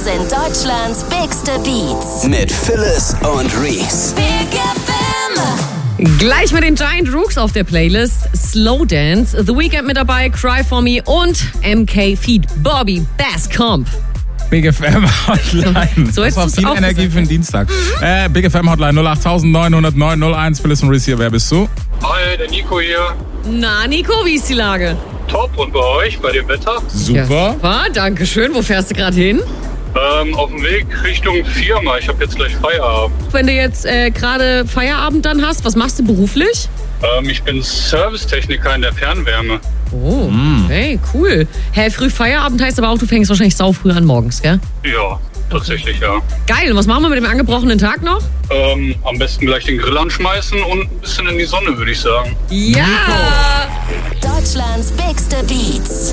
sind Deutschlands bigste Beats. Mit Phyllis und Reese. Big FM. Gleich mit den Giant Rooks auf der Playlist. Slow Dance, The Weeknd mit dabei, Cry For Me und MK Feat. Bobby Bascomp. Big FM Hotline. So das war hättest viel du's auch Energie gesagt. für den Dienstag. Big FM Hotline 0890901. Phyllis und Reese hier. Wer bist du? Hi, der Nico hier. Na, Nico, wie ist die Lage? Top, und bei euch, bei dem Wetter? Super. Ja, super, danke schön. Wo fährst du gerade hin? Auf dem Weg Richtung Firma. Ich habe jetzt gleich Feierabend. Wenn du jetzt gerade Feierabend dann hast, was machst du beruflich? Ich bin Servicetechniker in der Fernwärme. Oh, okay, cool. Früh Feierabend heißt aber auch, du fängst wahrscheinlich sau früh an morgens, gell? Ja, tatsächlich, ja. Geil, und was machen wir mit dem angebrochenen Tag noch? Am besten gleich den Grill anschmeißen und ein bisschen in die Sonne, würde ich sagen. Ja! Deutschlands bigste Beats.